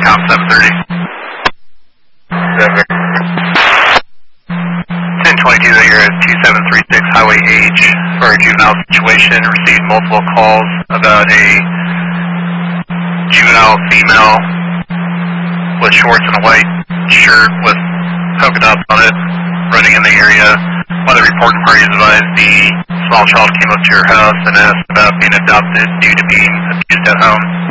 Com 730. 1022, you're at 2736 Highway H for a juvenile situation. Received multiple calls about a juvenile female with shorts and a white shirt with polka dots on it running in the area. One of the reporting parties advised the small child came up to your house and asked about being adopted due to being abused at home.